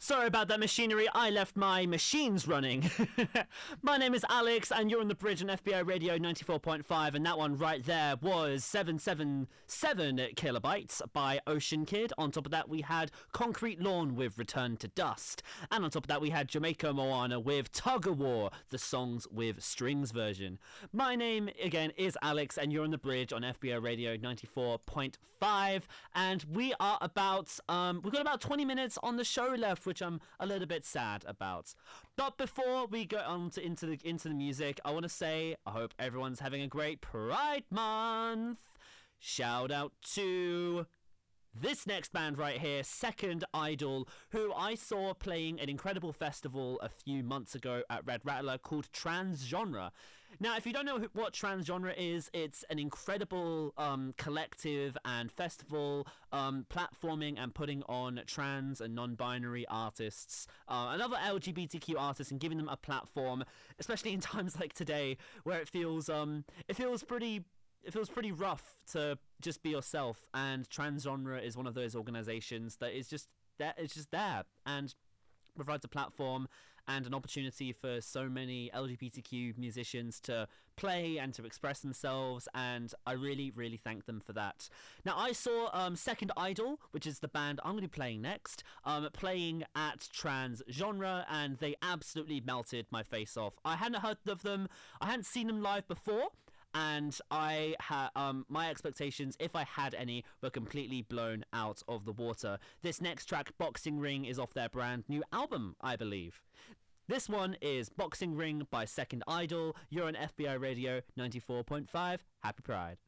Sorry about that machinery, I left my machines running. My name is Alex and you're on the bridge on FBI Radio 94.5, and that one right there was 777 Kilobytes by Ocean Kid. On top of that we had Concrete Lawn with Return to Dust, and on top of that we had Jamaica Moana with Tug of War, the songs with strings version. My name again is Alex and you're on the bridge on FBI Radio 94.5, and we are we've got about 20 minutes on the show left, which I'm a little bit sad about. But before we go on into the music, I want to say I hope everyone's having a great Pride Month. Shout out to this next band right here, Second Idol, who I saw playing an incredible festival a few months ago at Red Rattler called Transgenre. Now, if you don't know what Transgenre is, it's an incredible collective and festival platforming and putting on trans and non-binary artists and other LGBTQ artists, and giving them a platform, especially in times like today where it feels pretty rough to just be yourself, and Transgenre is one of those organizations that is just there. It's just there and provides a platform and an opportunity for so many LGBTQ musicians to play and to express themselves, and I really, really thank them for that. Now, I saw Second Idol, which is the band I'm going to be playing next, playing at Transgenre, and they absolutely melted my face off. I hadn't heard of them, I hadn't seen them live before, and my expectations, if I had any, were completely blown out of the water. This next track, Boxing Ring, is off their brand new album, I believe. This one is Boxing Ring by Second Idol. You're on FBI Radio 94.5. Happy Pride.